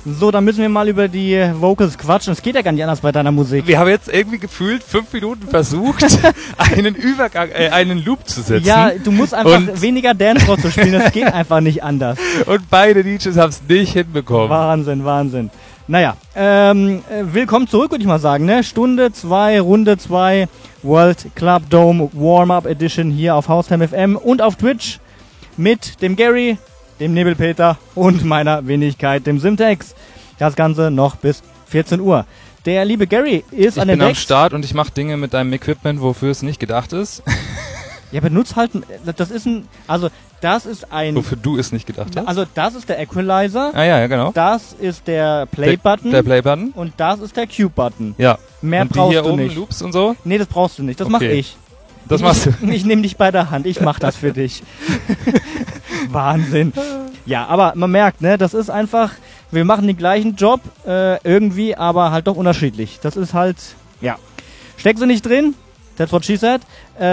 So, dann müssen wir mal über die Vocals quatschen. Es geht ja gar nicht anders bei deiner Musik. Wir haben jetzt irgendwie gefühlt 5 Minuten versucht, einen Loop zu setzen. Ja, du musst einfach weniger Dancefloor zu spielen. Das geht einfach nicht anders. Und beide DJs haben es nicht hinbekommen. Wahnsinn. Naja, willkommen zurück, würde ich mal sagen. Ne? Stunde 2, Runde 2, World Club Dome Warm-Up Edition hier auf Haustime FM und auf Twitch mit dem Gary, dem Nebelpeter und meiner Wenigkeit, dem Simtex. Das Ganze noch bis 14 Uhr. Der liebe Gary ist an der Decks. Ich bin am Start und ich mache Dinge mit deinem Equipment, wofür es nicht gedacht ist. Ja, benutzt halt, das ist ein, wofür du es nicht gedacht hast? Also das ist der Equalizer. Ah ja, genau. Das ist der Play-Button. Der Play-Button. Und das ist der Cue-Button. Ja. Mehr und brauchst die hier du oben nicht. Loops und so? Nee, das brauchst du nicht. Das mache ich. Das machst du? Ich nehme dich bei der Hand. Ich mache das für dich. Wahnsinn. Ja, aber man merkt, ne, das ist einfach, wir machen den gleichen Job irgendwie, aber halt doch unterschiedlich. Das ist halt, ja. Steckst du nicht drin? That's what she said.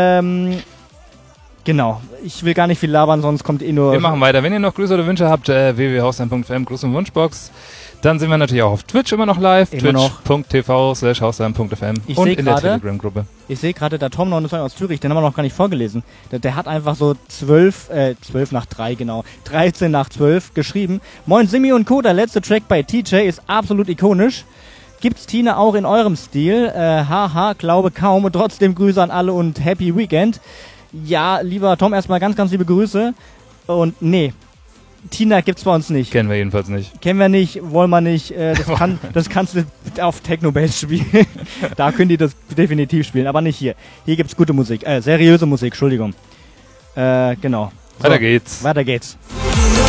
Genau. Ich will gar nicht viel labern, sonst kommt nur... Wir machen weiter. Wenn ihr noch Grüße oder Wünsche habt, www.haustime.fm, Gruß- und Wunschbox. Dann sind wir natürlich auch auf Twitch immer noch live. Twitch.tv/haustime.fm und in der Telegram-Gruppe. Ich sehe gerade, der Tom 29 aus Zürich, den haben wir noch gar nicht vorgelesen. Der hat einfach so 12 nach 3, genau, 13 nach 12 geschrieben. Moin Simi und Co., der letzte Track bei TJ ist absolut ikonisch. Gibt's Tina auch in eurem Stil? Haha, glaube kaum. Und trotzdem Grüße an alle und Happy Weekend. Ja, lieber Tom, erstmal ganz, ganz liebe Grüße. Und nee, Tina gibt's bei uns nicht. Kennen wir jedenfalls nicht. Kennen wir nicht, wollen wir nicht. Das kannst du auf Techno-Bass spielen. Da können die das definitiv spielen, aber nicht hier. Hier gibt's gute Musik, seriöse Musik, Entschuldigung. Genau. So, weiter geht's. Weiter geht's.